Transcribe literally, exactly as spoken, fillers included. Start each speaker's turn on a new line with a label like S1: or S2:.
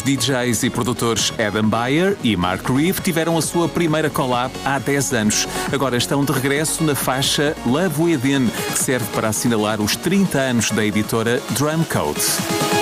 S1: D Js e produtores Adam Beyer e Mark Reeve tiveram a sua primeira collab há dez anos. Agora estão de regresso na faixa Love Within, que serve para assinalar os trinta anos da editora Drumcode.